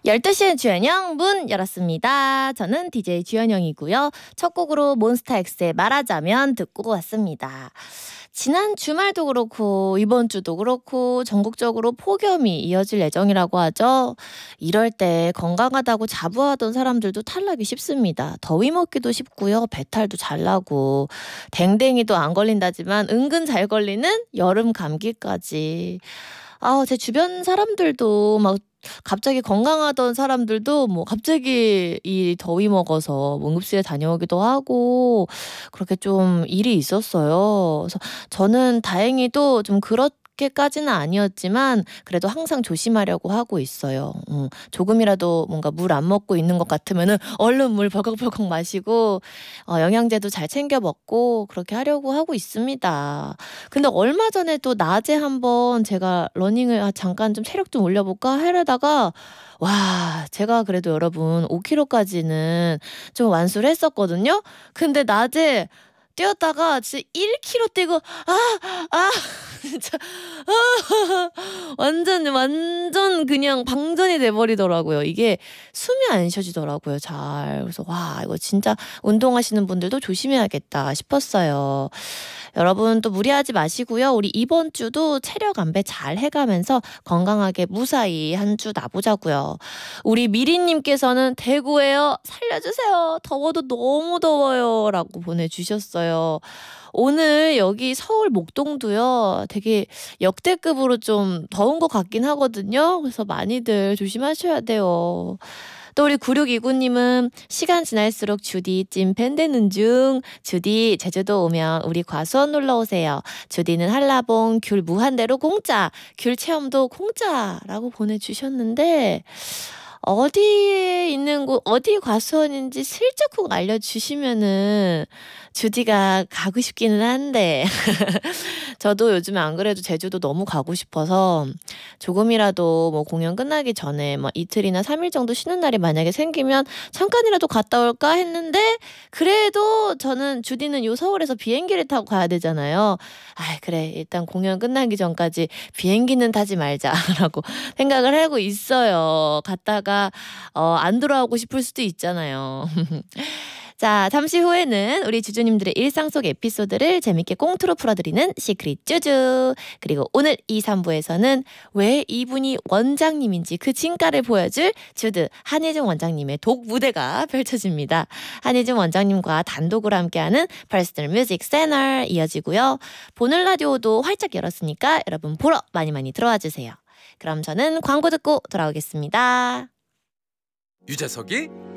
12시엔 주현영 문 열었습니다. 저는 DJ 주현영이고요. 첫 곡으로 몬스타엑스의 말하자면 듣고 왔습니다. 지난 주말도 그렇고 이번 주도 그렇고 전국적으로 폭염이 이어질 예정이라고 하죠. 이럴 때 건강하다고 자부하던 사람들도 탈나기 쉽습니다. 더위 먹기도 쉽고요. 배탈도 잘 나고 댕댕이도 안 걸린다지만 은근 잘 걸리는 여름 감기까지. 제 주변 사람들도 막 갑자기 건강하던 사람들도 뭐 갑자기 이 더위 먹어서 응급실에 다녀오기도 하고 그렇게 좀 일이 있었어요. 그래서 저는 다행히도 좀 그렇게까지는 아니었지만 그래도 항상 조심하려고 하고 있어요. 조금이라도 뭔가 물 안 먹고 있는 것 같으면은 얼른 물 벌컥벌컥 마시고 영양제도 잘 챙겨 먹고 그렇게 하려고 하고 있습니다. 근데 얼마 전에 또 낮에 한번 제가 러닝을 잠깐 좀 체력 좀 올려볼까 하려다가 와, 제가 그래도 여러분 5km까지는 좀 완수를 했었거든요. 근데 낮에 뛰었다가 진짜 1km 뛰고 진짜 완전 그냥 방전이 돼버리더라고요. 이게 숨이 안 쉬어지더라고요, 잘. 그래서 와, 이거 진짜 운동하시는 분들도 조심해야겠다 싶었어요. 여러분 또 무리하지 마시고요. 우리 이번 주도 체력 안배 잘 해가면서 건강하게 무사히 한 주 나보자고요. 우리 미리님께서는 대구에요. 살려주세요. 더워도 너무 더워요. 라고 보내주셨어요. 오늘 여기 서울 목동도요. 되게 역대급으로 좀 더운 것 같긴 하거든요. 그래서 많이들 조심하셔야 돼요. 또 우리 9629님은 시간 지날수록 주디 찐팬 되는 중. 주디 제주도 오면 우리 과수원 놀러 오세요. 주디는 한라봉 귤 무한대로 공짜. 귤 체험도 공짜라고 보내주셨는데 어디에 있는 곳 어디 과수원인지 슬쩍 꼭 알려주시면은 주디가 가고 싶기는 한데 저도 요즘에 안 그래도 제주도 너무 가고 싶어서 조금이라도 뭐 공연 끝나기 전에 뭐 이틀이나 3일 정도 쉬는 날이 만약에 생기면 잠깐이라도 갔다 올까 했는데 그래도 저는 주디는 요 서울에서 비행기를 타고 가야 되잖아요. 그래 일단 공연 끝나기 전까지 비행기는 타지 말자라고 생각을 하고 있어요. 갔다가 안 돌아오고 싶을 수도 있잖아요. 자, 잠시 후에는 우리 주주님들의 일상 속 에피소드를 재밌게 꽁트로 풀어드리는 시크릿 주주. 그리고 오늘 2, 3부에서는 왜 이분이 원장님인지 그 진가를 보여줄 주드 한예준 원장님의 독 무대가 펼쳐집니다. 한예준 원장님과 단독으로 함께하는 퍼스널 뮤직 채널 이어지고요. 보는 라디오도 활짝 열었으니까 여러분 보러 많이 들어와 주세요. 그럼 저는 광고 듣고 돌아오겠습니다. 유재석이